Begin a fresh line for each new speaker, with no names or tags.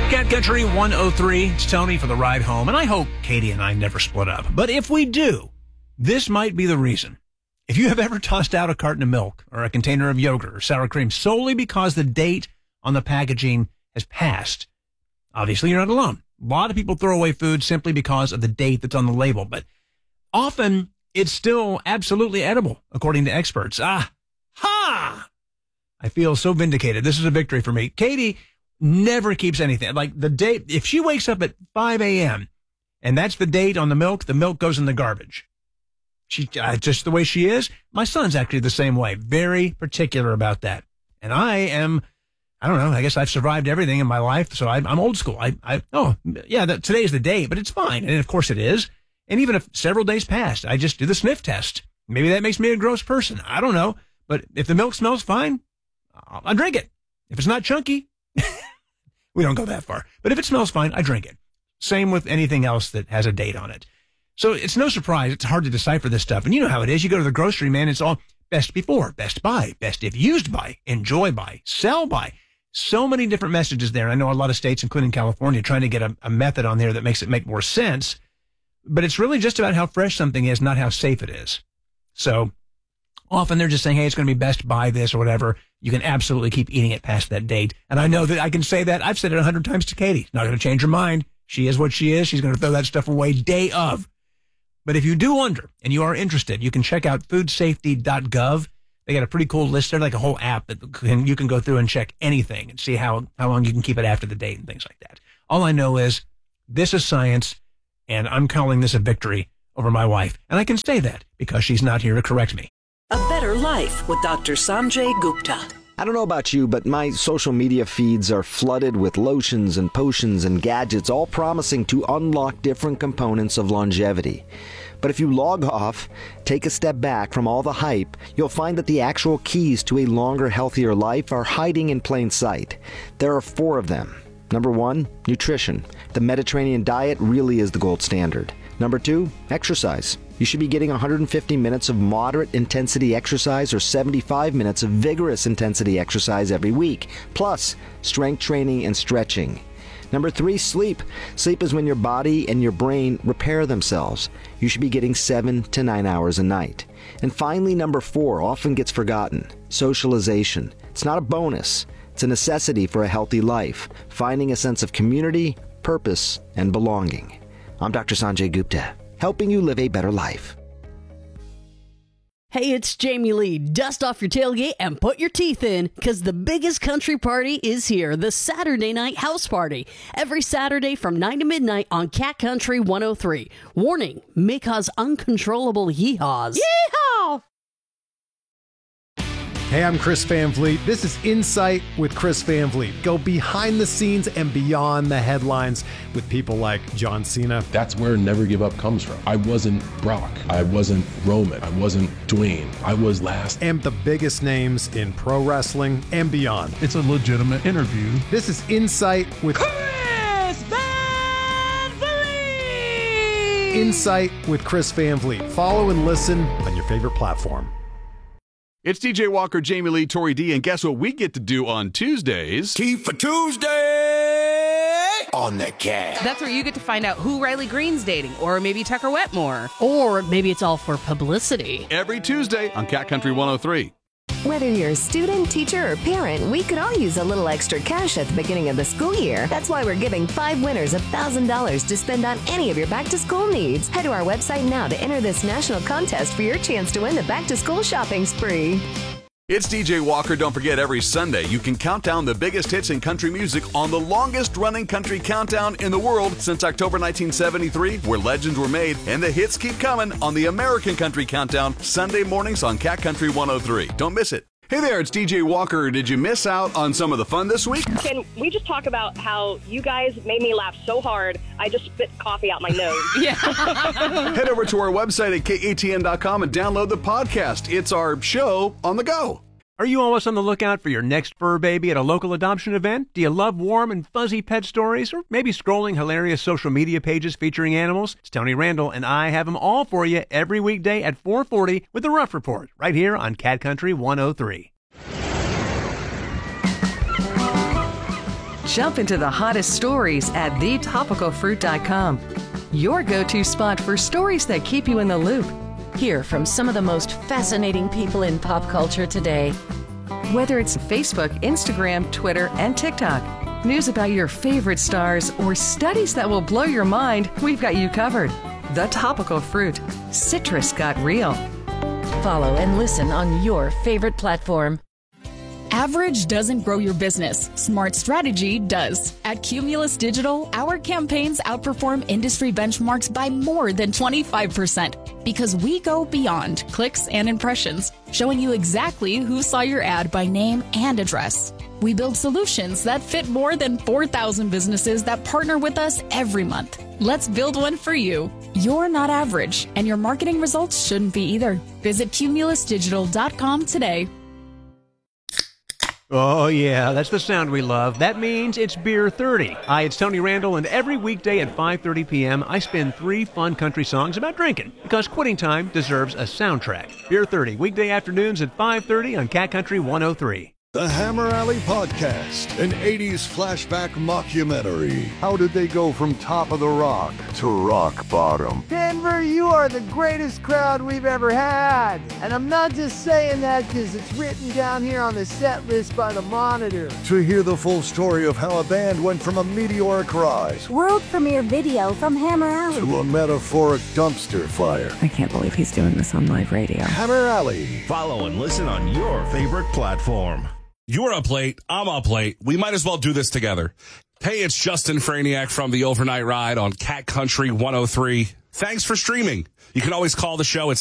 Cat Country 103. It's Tony for the ride home, and I hope Katie and I never split up. But if we do, this might be the reason. If you have ever tossed out a carton of milk or a container of yogurt or sour cream solely because the date on the packaging has passed, obviously you're not alone. A lot of people throw away food simply because of the date that's on the label, but often it's still absolutely edible, according to experts. I feel so vindicated. This is a victory for me. Katie never keeps anything. Like the date, if she wakes up at 5 a.m. and that's the date on the milk goes in the garbage. She just the way she is. My son's actually the same way. Very particular about that. And I don't know. I guess I've survived everything in my life, so I'm old school. Today's the day, but it's fine. And of course it is. And even if several days passed, I just do the sniff test. Maybe that makes me a gross person. I don't know. But if the milk smells fine, I'll drink it. If it's not chunky, we don't go that far. But if it smells fine, I drink it. Same with anything else that has a date on it. So it's no surprise. It's hard to decipher this stuff. And you know how it is. You go to the grocery, man, it's all best before, best by, best if used by, enjoy by, sell by. So many different messages there. I know a lot of states, including California, trying to get a method on there that makes it make more sense. But it's really just about how fresh something is, not how safe it is. So often they're just saying, hey, it's going to be best by this or whatever. You can absolutely keep eating it past that date. And I know that I can say that. I've said it 100 times to Katie. Not going to change her mind. She is what she is. She's going to throw that stuff away day of. But if you do wonder and you are interested, you can check out foodsafety.gov. They got a pretty cool list there, like a whole app that you can go through and check anything and see how long you can keep it after the date and things like that. All I know is this is science, and I'm calling this a victory over my wife. And I can say that because she's not here to correct me.
A Better Life with Dr. Sanjay Gupta.
I don't know about you, but my social media feeds are flooded with lotions and potions and gadgets, all promising to unlock different components of longevity. But if you log off, take a step back from all the hype, you'll find that the actual keys to a longer, healthier life are hiding in plain sight. There are 4 of them. Number 1, nutrition. The Mediterranean diet really is the gold standard. Number 2, exercise. You should be getting 150 minutes of moderate intensity exercise or 75 minutes of vigorous intensity exercise every week, plus strength training and stretching. Number 3, sleep. Sleep is when your body and your brain repair themselves. You should be getting 7 to 9 hours a night. And finally, number 4 often gets forgotten. Socialization. It's not a bonus. It's a necessity for a healthy life. Finding a sense of community, purpose, and belonging. I'm Dr. Sanjay Gupta, helping you live a better life.
Hey, it's Jamie Lee. Dust off your tailgate and put your teeth in, because the biggest country party is here, the Saturday Night House Party. Every Saturday from 9 to midnight on Cat Country 103. Warning, may cause uncontrollable yee-haws. Yee-haw!
Hey, I'm Chris Van Vliet. This is Insight with Chris Van Vliet. Go behind the scenes and beyond the headlines with people like John Cena.
That's where Never Give Up comes from. I wasn't Brock. I wasn't Roman. I wasn't Dwayne. I was last.
And the biggest names in pro wrestling and beyond.
It's a legitimate interview.
This is Insight with
Chris Van Vliet!
Insight with Chris Van Vliet. Follow and listen on your favorite platform.
It's TJ Walker, Jamie Lee, Tori D, and guess what we get to do on Tuesdays?
Tea for Tuesday on the Cat.
That's where you get to find out who Riley Green's dating, or maybe Tucker Wetmore.
Or maybe it's all for publicity.
Every Tuesday on Cat Country 103.
Whether you're a student, teacher, or parent, we could all use a little extra cash at the beginning of the school year. That's why we're giving 5 winners $1,000 to spend on any of your back-to-school needs. Head to our website now to enter this national contest for your chance to win the back-to-school shopping spree.
It's DJ Walker. Don't forget, every Sunday you can count down the biggest hits in country music on the longest-running country countdown in the world since October 1973, where legends were made, and the hits keep coming on the American Country Countdown, Sunday mornings on Cat Country 103. Don't miss it. Hey there, it's DJ Walker. Did you miss out on some of the fun this week?
Can we just talk about how you guys made me laugh so hard, I just spit coffee out my nose?
Yeah.
Head over to our website at katn.com and download the podcast. It's our show on the go.
Are you always on the lookout for your next fur baby at a local adoption event? Do you love warm and fuzzy pet stories? Or maybe scrolling hilarious social media pages featuring animals? It's Tony Randall, and I have them all for you every weekday at 4:40 with The Rough Report, right here on Cat Country 103.
Jump into the hottest stories at thetopicalfruit.com. Your go-to spot for stories that keep you in the loop.
Hear from some of the most fascinating people in pop culture today.
Whether it's Facebook, Instagram, Twitter, and TikTok, news about your favorite stars, or studies that will blow your mind, we've got you covered. The Topical Fruit. Citrus got real.
Follow and listen on your favorite platform.
Average doesn't grow your business. Smart strategy does. At Cumulus Digital, our campaigns outperform industry benchmarks by more than 25% because we go beyond clicks and impressions, showing you exactly who saw your ad by name and address. We build solutions that fit more than 4,000 businesses that partner with us every month. Let's build one for you. You're not average, and your marketing results shouldn't be either. Visit cumulusdigital.com today.
Oh, yeah, that's the sound we love. That means it's Beer 30. Hi, it's Tony Randall, and every weekday at 5:30 p.m., I spin 3 fun country songs about drinking, because quitting time deserves a soundtrack. Beer 30, weekday afternoons at 5:30 on Cat Country 103.
The Hammer Alley Podcast, an 80s flashback mockumentary. How did they go from top of the rock to rock bottom?
Denver, you are the greatest crowd we've ever had. And I'm not just saying that because it's written down here on the set list by the Monitor.
To hear the full story of how a band went from a meteoric rise,
world premiere video from Hammer Alley,
to a metaphoric dumpster fire.
I can't believe he's doing this on live radio.
Hammer Alley.
Follow and listen on your favorite platform.
You're up late. I'm up late. We might as well do this together. Hey, it's Justin Franiak from the Overnight Ride on Cat Country 103. Thanks for streaming. You can always call the show at